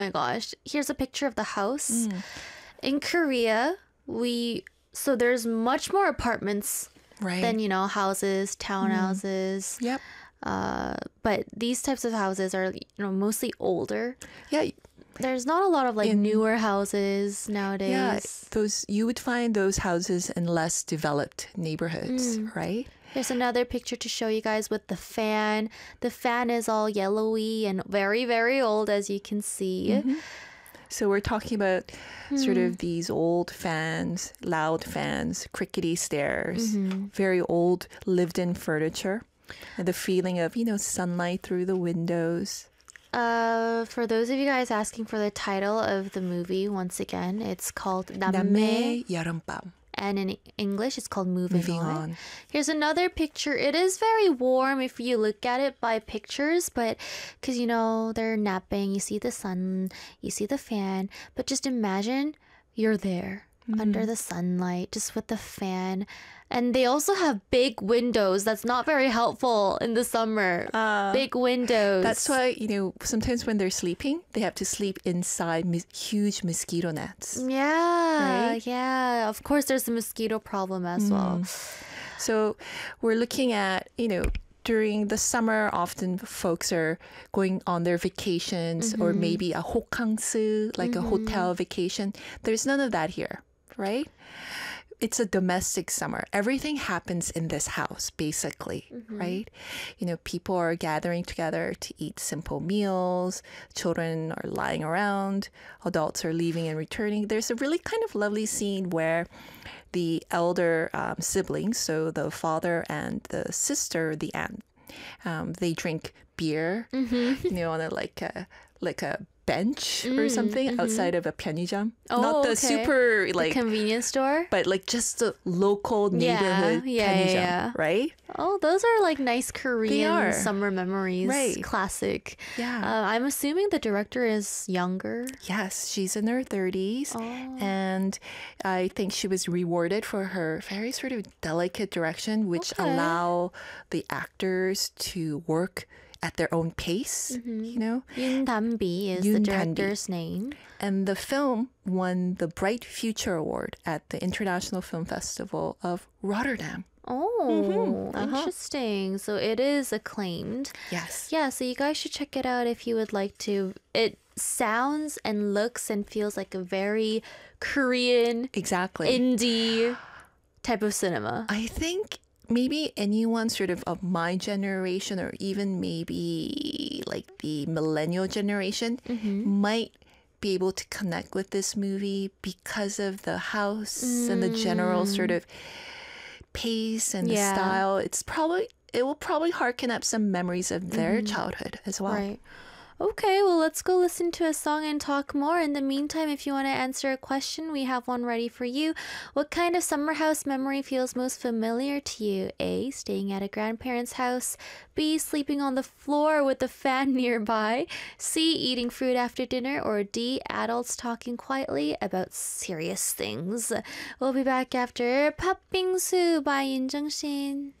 my gosh. Here's a picture of the house. Mm. In Korea, so there's much more apartments Right. than, houses, townhouses. Yep. But these types of houses are, mostly older. Yeah. There's not a lot of newer houses nowadays. Yeah. You would find those houses in less developed neighborhoods, right? There's another picture to show you guys with the fan. The fan is all yellowy and very, very old, as you can see. So we're talking about sort of these old fans, loud fans, crickety stairs, very old lived-in furniture, and the feeling of, sunlight through the windows. For those of you guys asking for the title of the movie, once again, it's called 남매, 남매 여름밤. and in English, it's called Moving On. On. Here's another picture. It is very warm if you look at it by pictures, but because, they're napping, you see the sun, you see the fan, but just imagine you're there under the sunlight, just with the fan. And they also have big windows. That's not very helpful in the summer. Big windows. That's why, sometimes when they're sleeping, they have to sleep inside huge mosquito nets. Yeah, Right? yeah. Of course, there's a mosquito problem as well. So we're looking at, during the summer, often folks are going on their vacations or maybe a 호캉스, like a hotel vacation. There's none of that here, right? It's a domestic summer. Everything happens in this house, basically, right? People are gathering together to eat simple meals. Children are lying around. Adults are leaving and returning. There's a really kind of lovely scene where the elder siblings, so the father and the sister, the aunt, they drink beer, on a bench or something outside of a 편의점. Not the super The convenience store. but just the local neighborhood 편의점, yeah. right? Oh, those are nice Korean are. summer memories. Right. Classic. Yeah. I'm assuming the director is younger. Yes, she's in her 30s, and I think she was rewarded for her very sort of delicate direction, which Okay. allow the actors to work at their own pace, Yoon Dan-bi is the Yoon Dan-bi. director's name. And the film won the Bright Future Award at the International Film Festival of Rotterdam. Oh, interesting. So it is acclaimed. Yes. Yeah, so you guys should check it out if you would like to. It sounds and looks and feels like a very Korean, Exactly. indie type of cinema. I think maybe anyone sort of my generation or even maybe the millennial generation might be able to connect with this movie because of the house and the general sort of pace and the Yeah. style. It will probably harken up some memories of their childhood as well. Right. Okay, well, let's go listen to a song and talk more. In the meantime, if you want to answer a question, we have one ready for you. What kind of summer house memory feels most familiar to you? A, staying at a grandparent's house. B, sleeping on the floor with a fan nearby. C, eating fruit after dinner. Or D, adults talking quietly about serious things. We'll be back after 팥빙수 by Yoon Jung-shin.